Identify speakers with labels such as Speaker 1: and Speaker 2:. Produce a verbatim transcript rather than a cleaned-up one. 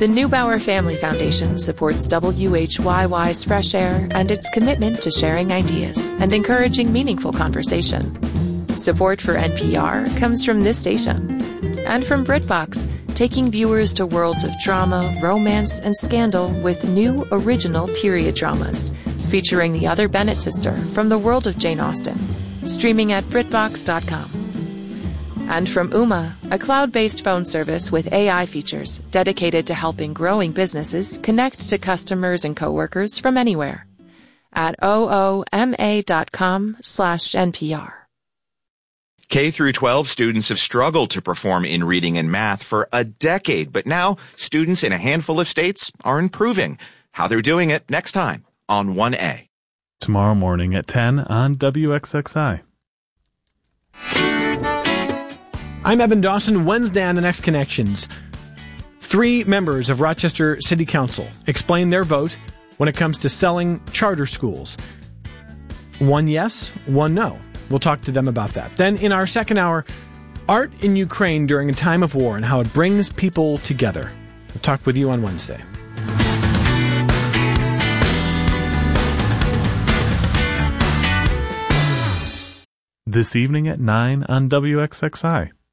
Speaker 1: The Neubauer Family Foundation supports W H Y Y's Fresh Air and its commitment to sharing ideas and encouraging meaningful conversation. Support for N P R comes from this station and from BritBox, taking viewers to worlds of drama, romance, and scandal with new original period dramas featuring the other Bennett sister from the world of Jane Austen, streaming at BritBox dot com. And from Ooma, a cloud-based phone service with A I features dedicated to helping growing businesses connect to customers and coworkers from anywhere at ooma dot com slash N P R.
Speaker 2: K through twelve students have struggled to perform in reading and math for a decade, but now students in a handful of states are improving. How they're doing it next time on one A.
Speaker 3: Tomorrow morning at ten on W X X I.
Speaker 4: I'm Evan Dawson. Wednesday on The Next Connections. Three members of Rochester City Council explain their vote when it comes to selling charter schools. One yes, one no. We'll talk to them about that. Then in our second hour, art in Ukraine during a time of war and how it brings people together. We'll talk with you on Wednesday.
Speaker 3: This evening at nine on W X X I.